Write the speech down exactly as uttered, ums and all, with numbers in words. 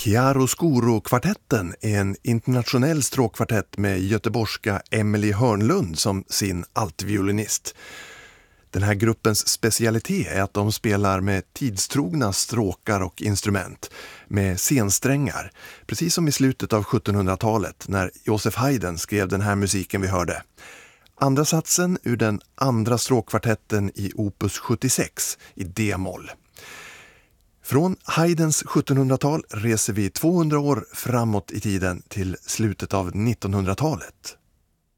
Chiaroscuro-kvartetten är en internationell stråkkvartett med göteborgska Emily Hörnlund som sin altviolinist. Den här gruppens specialitet är att de spelar med tidstrogna stråkar och instrument med scensträngar, precis som i slutet av sjuttonhundratalet när Joseph Haydn skrev den här musiken vi hörde. Andra satsen ur den andra stråkkvartetten i opus sjuttiosex i D-moll. Från Haydns sjuttonhundratal reser vi tvåhundra år framåt i tiden till slutet av nittonhundratalet.